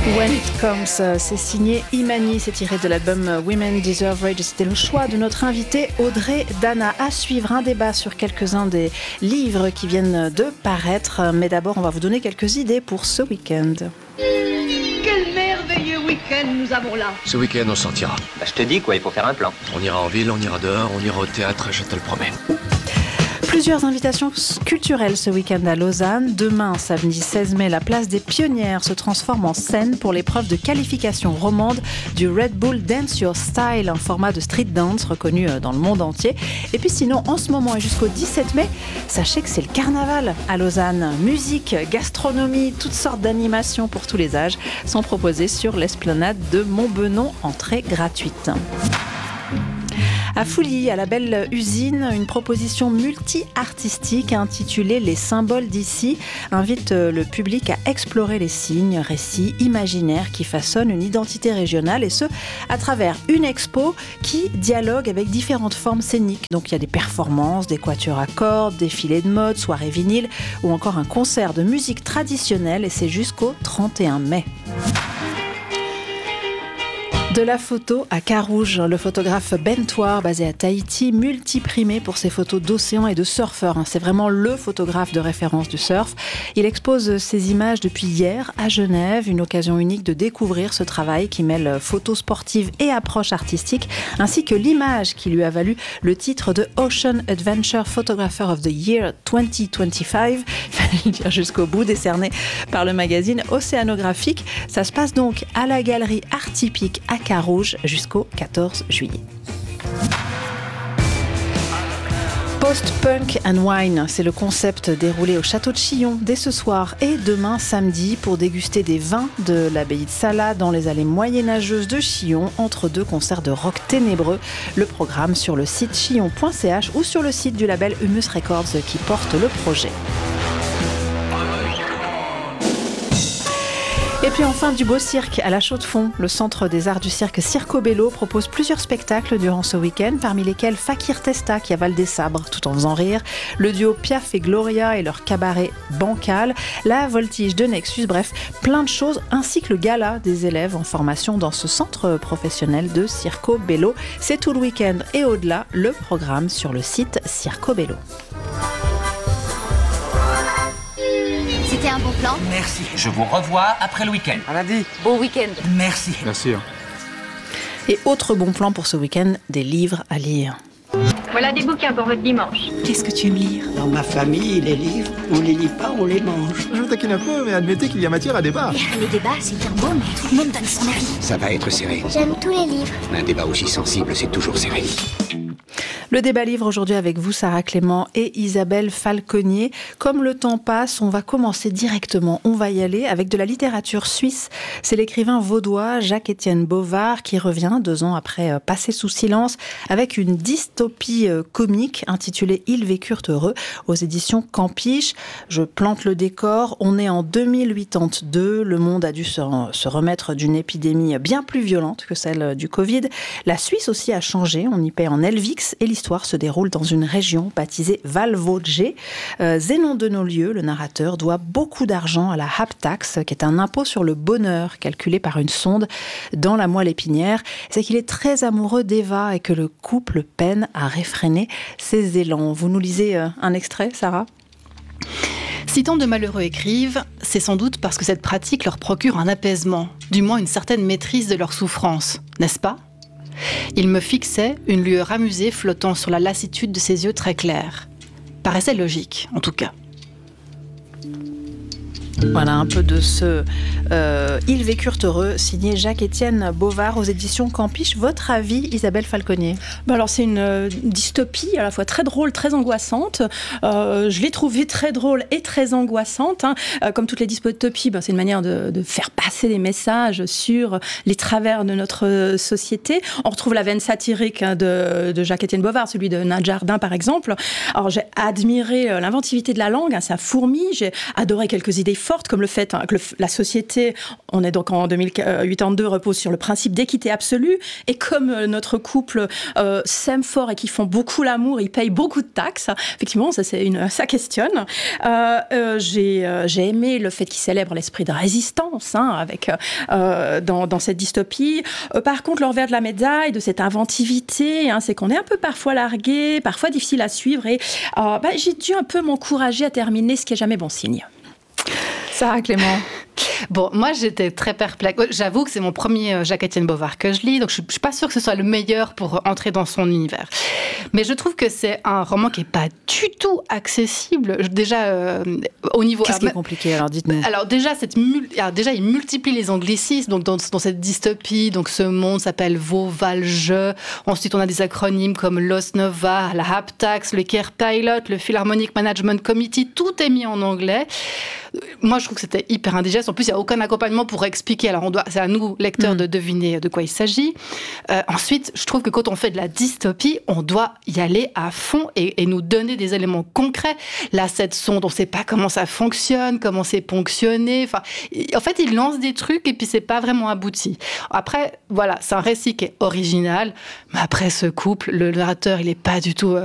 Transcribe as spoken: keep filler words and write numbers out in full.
When It Comes, c'est signé Imani, c'est tiré de l'album Women Deserve Rage. C'était le choix de notre invitée Audrey Dana. À suivre un débat sur quelques-uns des livres qui viennent de paraître. Mais d'abord, on va vous donner quelques idées pour ce week-end. Quel merveilleux week-end nous avons là. Ce week-end, on sortira. Bah, je te dis quoi, il faut faire un plan. On ira en ville, on ira dehors, on ira au théâtre, je te le promets. Plusieurs invitations culturelles ce week-end à Lausanne. Demain, samedi seize mai, la place des Pionnières se transforme en scène pour l'épreuve de qualification romande du Red Bull Dance Your Style, un format de street dance reconnu dans le monde entier. Et puis sinon, en ce moment et jusqu'au dix-sept mai, sachez que c'est le carnaval à Lausanne. Musique, gastronomie, toutes sortes d'animations pour tous les âges sont proposées sur l'esplanade de Montbenon, entrée gratuite. À Fouilly, à la belle usine, une proposition multi-artistique intitulée « Les symboles d'ici » invite le public à explorer les signes, récits, imaginaires qui façonnent une identité régionale, et ce, à travers une expo qui dialogue avec différentes formes scéniques. Donc il y a des performances, des quatuors à cordes, défilés de mode, soirées vinyles ou encore un concert de musique traditionnelle, et c'est jusqu'au trente et un mai. De la photo à Carouge, le photographe Ben Thouar, basé à Tahiti, multiprimé pour ses photos d'océan et de surfeurs. C'est vraiment le photographe de référence du surf. Il expose ses images depuis hier à Genève, une occasion unique de découvrir ce travail qui mêle photos sportives et approche artistique, ainsi que l'image qui lui a valu le titre de Ocean Adventure Photographer of the Year vingt vingt-cinq, il fallait le dire jusqu'au bout, décerné par le magazine Océanographique. Ça se passe donc à la galerie Art Typique à Carouge jusqu'au quatorze juillet. Post-punk and wine, c'est le concept déroulé au château de Chillon dès ce soir et demain samedi pour déguster des vins de l'abbaye de Sala dans les allées moyenâgeuses de Chillon entre deux concerts de rock ténébreux. Le programme sur le site chillon point c h ou sur le site du label Humus Records qui porte le projet. Et puis enfin, du beau cirque à la Chaux-de-Fonds. Le Centre des Arts du Cirque Circo Bello propose plusieurs spectacles durant ce week-end, parmi lesquels Fakir Testa qui avale des sabres tout en faisant rire, le duo Piaf et Gloria et leur cabaret bancal, la voltige de Nexus, bref, plein de choses, ainsi que le gala des élèves en formation dans ce centre professionnel de Circo Bello. C'est tout le week-end et au-delà, le programme sur le site Circo Bello. C'était un bon plan. Merci. Je vous revois après le week-end. À lundi. Bon week-end. Merci. Merci. Et autre bon plan pour ce week-end, des livres à lire. Voilà des bouquins pour votre dimanche. Qu'est-ce que tu aimes lire ? Dans ma famille, les livres, on les lit pas, on les mange. Je vous taquine un peu, mais admettez qu'il y a matière à débat. Les débats, c'est bien beau, mais tout le monde donne son avis. Ça va être serré. J'aime tous les livres. Un débat aussi sensible, c'est toujours serré. Le débat livre aujourd'hui avec vous, Sarah Clément et Isabelle Falconier. Comme le temps passe, on va commencer directement. On va y aller avec de la littérature suisse. C'est l'écrivain vaudois Jacques-Étienne Bovard qui revient deux ans après Passer sous silence avec une dystopie comique intitulée Ils vécurent heureux aux éditions Campiche. Je plante le décor. On est en deux mille quatre-vingt-deux. Le monde a dû se, se remettre d'une épidémie bien plus violente que celle du Covid. La Suisse aussi a changé. On y paie en Helvix et l'histoire se déroule dans une région baptisée Val-Vaudger. Euh, Zénon de Nolieu, le narrateur, doit beaucoup d'argent à la Haptax, qui est un impôt sur le bonheur calculé par une sonde dans la moelle épinière. C'est qu'il est très amoureux d'Eva et que le couple peine à réfréner ses élans. Vous nous lisez euh, un extrait, Sarah ? Si tant de malheureux écrivent, c'est sans doute parce que cette pratique leur procure un apaisement, du moins une certaine maîtrise de leur souffrance, n'est-ce pas ? Il me fixait une lueur amusée flottant sur la lassitude de ses yeux très clairs. Paraissait logique, en tout cas. Voilà un peu de ce euh, Ils vécurent heureux, signé Jacques-Étienne Bovard aux éditions Campiche. Votre avis, Isabelle Falconier ? Ben alors c'est une euh, dystopie à la fois très drôle, très angoissante. Euh, je l'ai trouvée très drôle et très angoissante. Hein. Euh, comme toutes les dystopies, ben, c'est une manière de, de faire passer des messages sur les travers de notre société. On retrouve la veine satirique hein, de, de Jacques-Étienne Bovard, celui de Nain Jardin par exemple. Alors j'ai admiré l'inventivité de la langue, hein, ça fourmille. J'ai adoré quelques idées fortes, comme le fait hein, que le, la société, on est donc en deux mille quatre-vingt-deux, repose sur le principe d'équité absolue, et comme euh, notre couple euh, s'aime fort et qu'ils font beaucoup l'amour, ils payent beaucoup de taxes. Effectivement, ça, c'est une, ça questionne. Euh, euh, j'ai, euh, j'ai aimé le fait qu'ils célèbrent l'esprit de résistance hein, avec, euh, dans, dans cette dystopie. Euh, par contre, le revers de la médaille de cette inventivité, hein, c'est qu'on est un peu parfois largué, parfois difficile à suivre, et euh, bah, j'ai dû un peu m'encourager à terminer, ce qui n'est jamais bon signe. Sarah Clément. Bon, moi, j'étais très perplexe. J'avoue que c'est mon premier Jacques-Étienne Bovard que je lis, donc je ne suis pas sûre que ce soit le meilleur pour entrer dans son univers. Mais je trouve que c'est un roman qui n'est pas du tout accessible. Déjà, euh, au niveau... Qu'est-ce qui est compliqué, alors dites-nous. Alors déjà, cette mul... alors, déjà, il multiplie les anglicismes donc dans, dans cette dystopie. Donc ce monde s'appelle Vauvalje. Ensuite, on a des acronymes comme l'OSNOVA, la HAPTAX, le Care Pilot, le Philharmonic Management Committee. Tout est mis en anglais. Moi, je trouve que c'était hyper indigeste. En plus, il n'y a aucun accompagnement pour expliquer. Alors, on doit, c'est à nous, lecteurs, mmh. de deviner de quoi il s'agit. Euh, ensuite, je trouve que quand on fait de la dystopie, on doit y aller à fond et, et nous donner des éléments concrets. Là, cette sonde, on ne sait pas comment ça fonctionne, comment c'est ponctionné. Enfin, en fait, il lance des trucs et puis c'est pas vraiment abouti. Après, voilà, c'est un récit qui est original. Mais après, ce couple, le narrateur, il n'est pas du tout... Euh,